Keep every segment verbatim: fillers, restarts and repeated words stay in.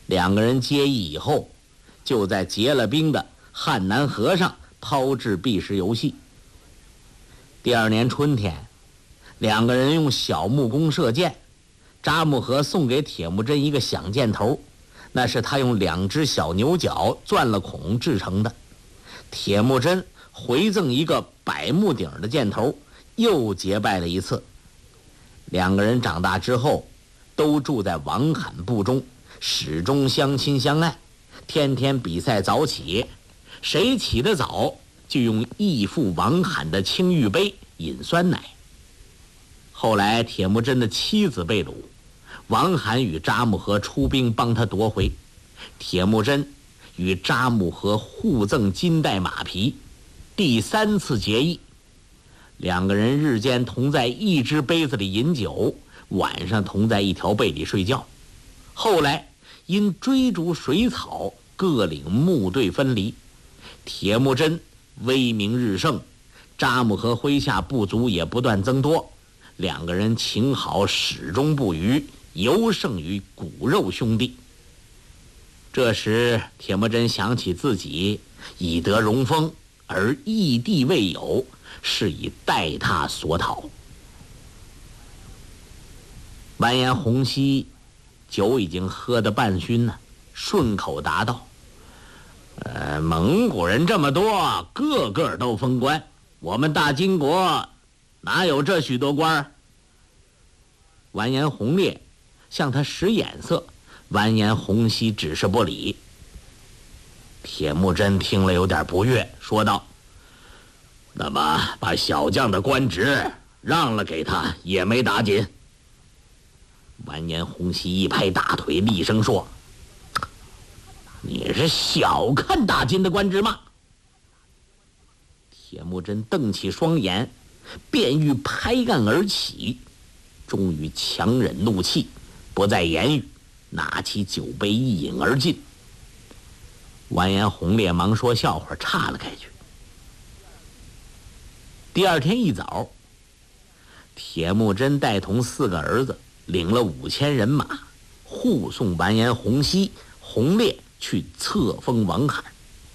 两个人结义以后，就在结了冰的汉南河上抛掷碧石游戏。第二年春天，两个人用小木弓射箭，扎木合送给铁木真一个响箭头，那是他用两只小牛角钻了孔制成的。铁木真回赠一个柏木顶的箭头，又结拜了一次。两个人长大之后，都住在王罕部中，始终相亲相爱，天天比赛早起，谁起得早就用义父王罕的青玉杯饮酸奶。后来铁木真的妻子被掳，王罕与扎木合出兵帮他夺回，铁木真与扎木合互赠金带马匹，第三次结义。两个人日间同在一只杯子里饮酒，晚上同在一条被里睡觉。后来因追逐水草，各领牧队分离。铁木真威名日盛，扎木合麾下部族也不断增多，两个人情好始终不渝，尤胜于骨肉兄弟。这时铁木真想起自己已得荣封，而异地未有，是以代他所讨。完颜洪熙酒已经喝得半醺了，顺口答道：呃，蒙古人这么多，个个都封官，我们大金国哪有这许多官？完颜洪烈向他使眼色，完颜洪熙只是不理。铁木真听了有点不悦，说道：那么把小将的官职让了给他也没打紧。完颜洪熙一拍大腿，厉声说：你是小看大金的官职吗？铁木真瞪起双眼，便欲拍案而起，终于强忍怒气，不再言语，拿起酒杯一饮而尽。完颜洪烈忙说笑话岔了开去。第二天一早，铁木真带同四个儿子领了五千人马，护送完颜洪熙、洪烈去册封王罕。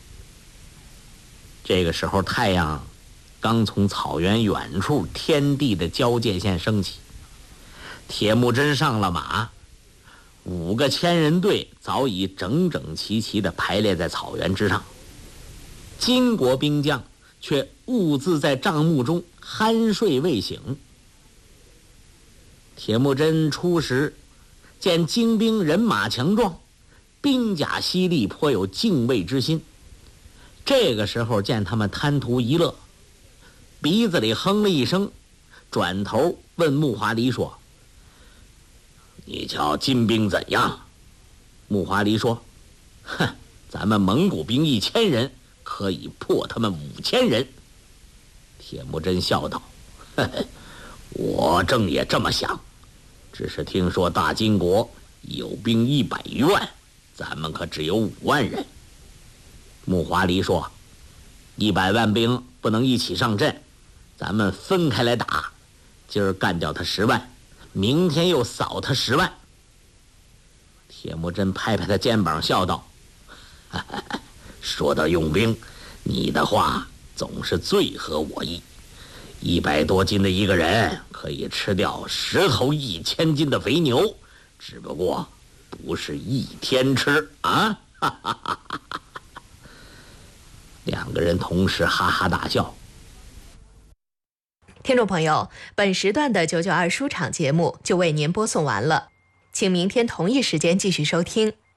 这个时候太阳刚从草原远处天地的交界线升起，铁木真上了马，五个千人队早已整整齐齐地排列在草原之上。金国兵将却兀自在帐幕中酣睡未醒。铁木真初时见精兵人马强壮，兵甲犀利，颇有敬畏之心。这个时候见他们贪图一乐，鼻子里哼了一声，转头问木华黎说：你瞧金兵怎样？木华黎说：哼，咱们蒙古兵一千人，可以破他们五千人。铁木真笑道：呵呵，我正也这么想，只是听说大金国有兵一百余万，咱们可只有五万人。木华黎说：一百万兵不能一起上阵，咱们分开来打，今儿干掉他十万，明天又扫他十万。铁木真拍拍他肩膀笑道：哈哈，说到用兵，你的话总是最合我意。一百多斤的一个人可以吃掉十头一千斤的肥牛，只不过不是一天吃啊！哈哈哈哈。两个人同时哈哈大笑。 听众朋友，本时段的九九二书场节目就为您播送完了，请明天同一时间继续收听。